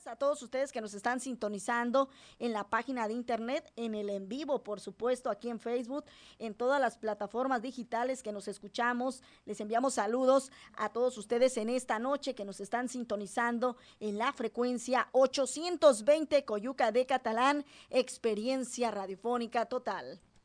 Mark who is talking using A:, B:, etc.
A: a todos ustedes que nos están sintonizando en la página de internet, en el en vivo, por supuesto, aquí en Facebook, en todas las plataformas digitales que nos escuchamos. Les enviamos saludos a todos ustedes en esta noche que nos están sintonizando en la frecuencia 820 Coyuca de Catalán, experiencia radiofónica total.